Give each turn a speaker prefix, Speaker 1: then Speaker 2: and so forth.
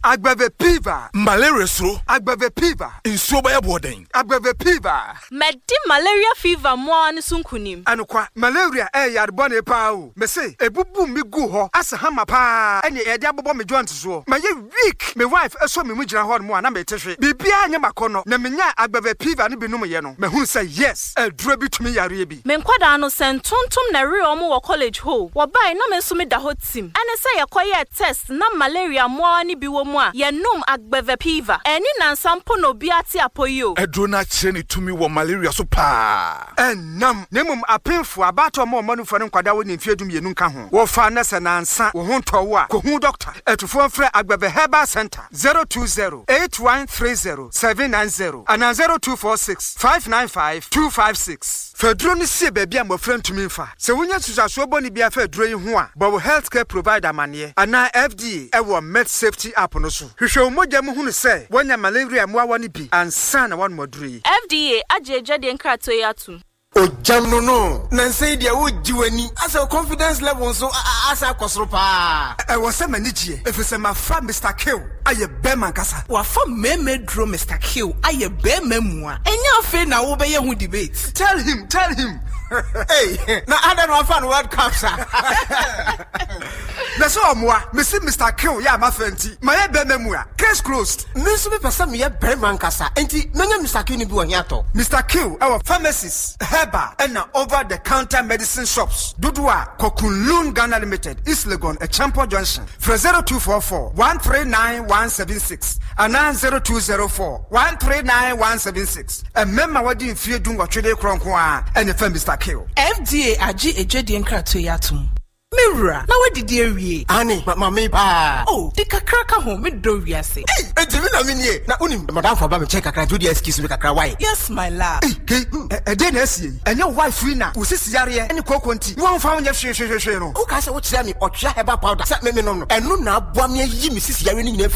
Speaker 1: Agbevepiva.
Speaker 2: Malaria so.
Speaker 1: Agbevepiva.
Speaker 2: Insuo baya boden.
Speaker 1: Agbevepiva.
Speaker 3: Medi malaria fever mo an sunkunim.
Speaker 1: Anokwa malaria yarbone pa o. Me say ebubu mi gu ho asahama pa. Ene e de abobo me joint so. Ma ye weak. Me wife eso me mu gina ho mo na me tehwe. Bibia anya makono na menya agbevepiva ne binum ye no. Me hu say yes. Adura bi tumi yare bi.
Speaker 3: Me nkwada no sentontom na re omo wo college ho. Wo bai na me so me da ho tim. Ane say yekoye test na malaria mo ani bi wo mu a ye num agbevepiva. Eni nansampo no bi ate apoyo.
Speaker 2: Adura na kire ni tumi wo malaria so pa.
Speaker 1: Enam nemum apemfo abato mo manufo ne nkwada wo ne mfiedum ye nka ho. Wo fa na se nansa wo ho ntowo a ko hu doctor. Etufo mfre Agbeve Herbal Center 020-8130-790 and 0246-595-256. Fedro ni se baabi a mofra ntumi mfa. Se wonya susaso boni bia fedro yi ho a, bo healthcare provider mane ana FDA ewo med safety app no so. Hwehwe umogya mu hunu se wonya malaria mo awani bi ansa na won moduro yi.
Speaker 3: FDA ajeje de nkrato yi atum.
Speaker 4: Ojamno no nanse dia wo jiwani asa confidence level so asa kosoro pa
Speaker 1: wo se manijie efese ma fa Mr. Kill aye beman kasa
Speaker 5: wa fa meme dro Mr. Kill aye bema mu a enya afi na wo be ye hu debate
Speaker 1: tell him
Speaker 4: hey na ada no fa no World Cup sa
Speaker 1: na so omoa me see Mr. Kill ya ma fanti ma ye bema mu a case closed
Speaker 4: me so be person me ye beman kasa enti menya Mr. Kill ni bi wo hiato
Speaker 1: Mr. Kill our pharmacies Heba and over-the-counter medicine shops. Dudua Kokunlun Ghana Limited, East Legon, a Champo Junction. For 0244-139-176 and 0204-139-176. A member what in fear doing what today Kronkwa and the firm Mr. Kill.
Speaker 5: FDA Aji Ejedi Nkrato yatum. Mirror, now what did you read?
Speaker 4: Annie, but mammy pa.
Speaker 5: Oh, the cracker home, me do ya say.
Speaker 4: Hey, it's even a minute. Now, only Madame for Baba check a crack to the excuse me, why?
Speaker 5: Yes, my love.
Speaker 1: Hey, a dynasty, and your wife, Rina, who says Yaria and Coconti. You won't find your share.
Speaker 4: Oh, Casa would tell me, or Chahaba powder, sat me no, and no, now, 1 year, Mrs. Yarin.